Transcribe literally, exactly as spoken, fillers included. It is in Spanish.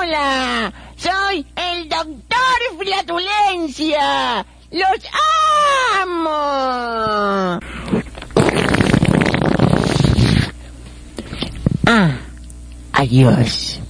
Hola, soy el doctor Flatulencia. ¡Los amo! Ah, adiós.